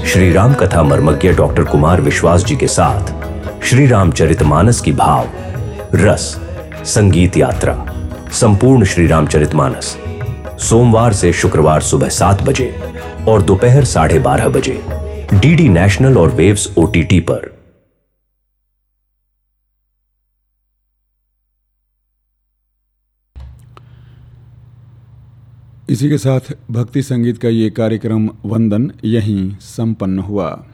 श्री राम कथा मर्मज्ञ डॉक्टर कुमार विश्वास जी के साथ श्री रामचरितमानस की भाव रस संगीत यात्रा संपूर्ण श्री रामचरितमानस सोमवार से शुक्रवार सुबह 7 बजे और दोपहर 12:30 बजे डीडी नेशनल और वेव्स ओटीटी पर। इसी के साथ भक्ति संगीत का ये कार्यक्रम वंदन यहीं संपन्न हुआ।